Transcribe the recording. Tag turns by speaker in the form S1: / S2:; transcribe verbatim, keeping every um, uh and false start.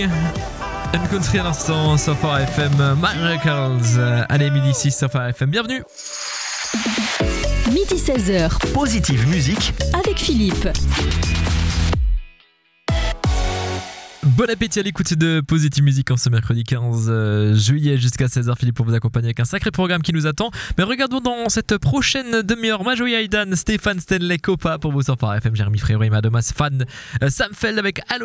S1: Une country à l'instant sur Phare F M, Miracles. Allez, midi six sur Phare F M, bienvenue.
S2: Midi seize heures.
S3: Positive musique
S2: avec Philippe.
S1: Bon appétit à l'écoute de Positive Musique en ce mercredi quinze juillet jusqu'à seize heures. Philippe pour vous accompagner avec un sacré programme qui nous attend. Mais regardons dans cette prochaine demi-heure Majoya Aidan, Stéphane Stanley Copa pour vous sur Phare F M, Jérémy Frérot, Madomas Fan, Sam Feld avec Allo.